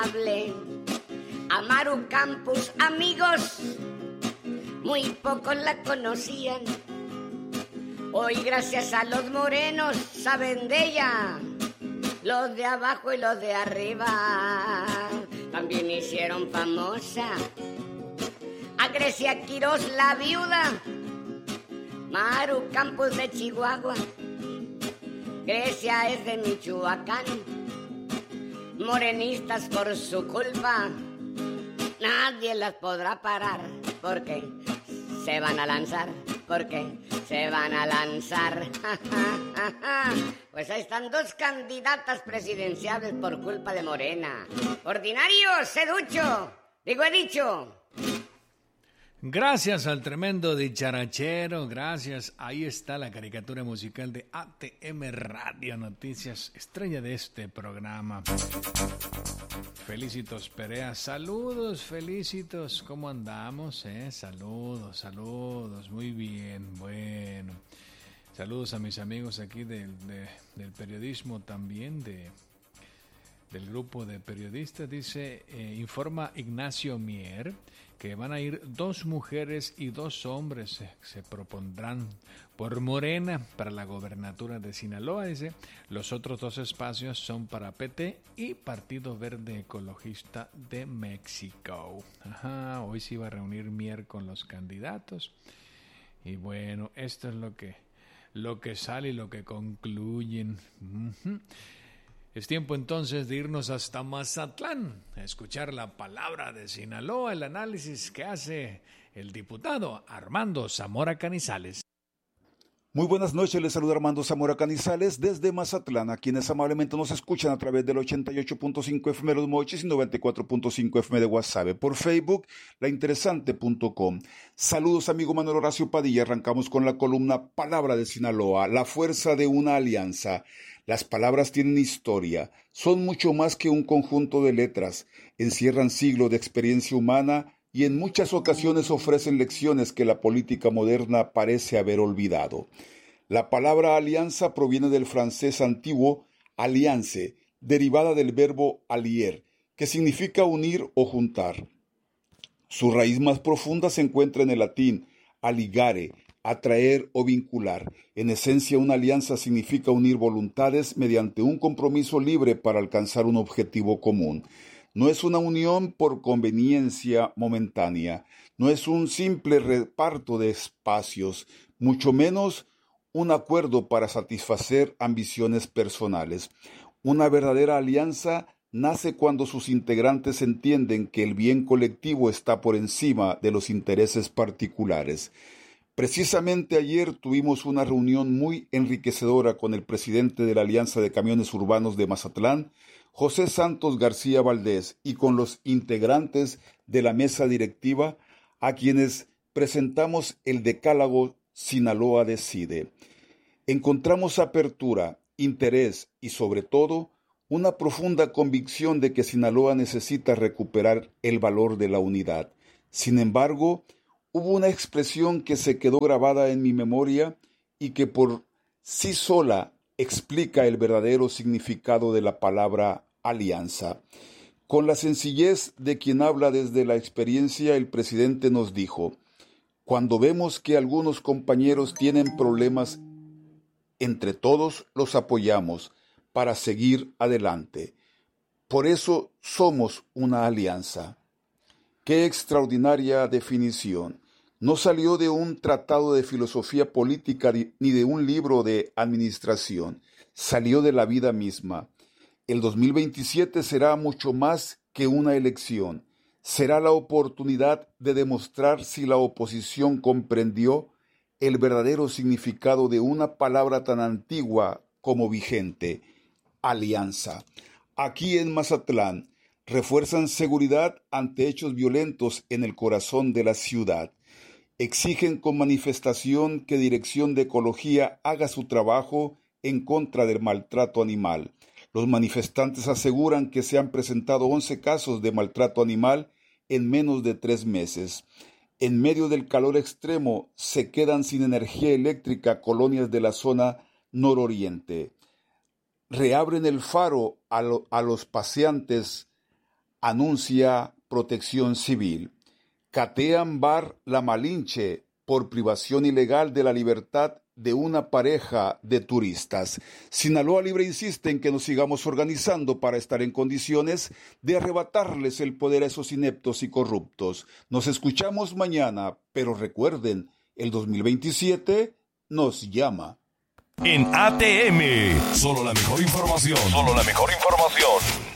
A Maru Campos, amigos, muy pocos la conocían. Hoy gracias a los morenos saben de ella, los de abajo y los de arriba. También hicieron famosa a Grecia Quirós, la viuda. Maru Campos de Chihuahua, Grecia es de Michoacán. Morenistas por su culpa, nadie las podrá parar, porque se van a lanzar, porque se van a lanzar. Pues ahí están dos candidatas presidenciales por culpa de Morena. Ordinario, seducho, digo he dicho. Gracias al tremendo dicharachero, gracias. Ahí está la caricatura musical de ATM Radio Noticias, estrella de este programa. Felicitos Perea, saludos, Felicitos, ¿cómo andamos? Saludos, muy bien, bueno. Saludos a mis amigos aquí del periodismo también, del grupo de periodistas. Dice, informa Ignacio Mier, que van a ir 2 mujeres y 2 hombres, se propondrán por Morena para la gobernatura de Sinaloa. Dice, los otros 2 espacios son para PT y Partido Verde Ecologista de México. Ajá, hoy se iba a reunir Mier con los candidatos. Y bueno, esto es lo que sale y lo que concluyen. Es tiempo entonces de irnos hasta Mazatlán, a escuchar la palabra de Sinaloa, el análisis que hace el diputado Armando Zamora Canizales. Muy buenas noches, les saluda Armando Zamora Canizales desde Mazatlán, a quienes amablemente nos escuchan a través del 88.5 FM de Los Mochis y 94.5 FM de Guasave, por Facebook, lainteresante.com. Saludos, amigo Manuel Horacio Padilla. Arrancamos con la columna Palabra de Sinaloa, la fuerza de una alianza. Las palabras tienen historia, son mucho más que un conjunto de letras, encierran siglos de experiencia humana y en muchas ocasiones ofrecen lecciones que la política moderna parece haber olvidado. La palabra alianza proviene del francés antiguo alliance, derivada del verbo allier, que significa unir o juntar. Su raíz más profunda se encuentra en el latín aligare, atraer o vincular. En esencia, una alianza significa unir voluntades mediante un compromiso libre para alcanzar un objetivo común. No es una unión por conveniencia momentánea, no es un simple reparto de espacios, mucho menos un acuerdo para satisfacer ambiciones personales. Una verdadera alianza nace cuando sus integrantes entienden que el bien colectivo está por encima de los intereses particulares. Precisamente ayer tuvimos una reunión muy enriquecedora con el presidente de la Alianza de Camiones Urbanos de Mazatlán, José Santos García Valdés, y con los integrantes de la mesa directiva, a quienes presentamos el decálogo Sinaloa Decide. Encontramos apertura, interés y, sobre todo, una profunda convicción de que Sinaloa necesita recuperar el valor de la unidad. Sin embargo, hubo una expresión que se quedó grabada en mi memoria y que por sí sola explica el verdadero significado de la palabra alianza. Con la sencillez de quien habla desde la experiencia, el presidente nos dijo: cuando vemos que algunos compañeros tienen problemas, entre todos los apoyamos para seguir adelante. Por eso somos una alianza. ¡Qué extraordinaria definición! No salió de un tratado de filosofía política ni de un libro de administración. Salió de la vida misma. El 2027 será mucho más que una elección. Será la oportunidad de demostrar si la oposición comprendió el verdadero significado de una palabra tan antigua como vigente: alianza. Aquí en Mazatlán refuerzan seguridad ante hechos violentos en el corazón de la ciudad. Exigen con manifestación que Dirección de Ecología haga su trabajo en contra del maltrato animal. Los manifestantes aseguran que se han presentado 11 casos de maltrato animal en menos de 3 meses. En medio del calor extremo se quedan sin energía eléctrica colonias de la zona nororiente. Reabren el faro a los paseantes anuncia Protección Civil. Catean bar La Malinche por privación ilegal de la libertad de una pareja de turistas. Sinaloa Libre insiste en que nos sigamos organizando para estar en condiciones de arrebatarles el poder a esos ineptos y corruptos. Nos escuchamos mañana, pero recuerden, el 2027 nos llama. En ATM, solo la mejor información.